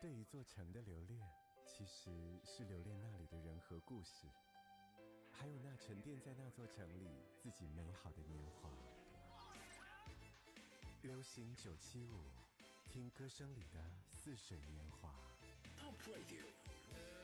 对一座城的留恋，其实是留恋那里的人和故事，还有那沉淀在那座城里自己美好的年华。流行975，听歌声里的似水年华。 Top Radio。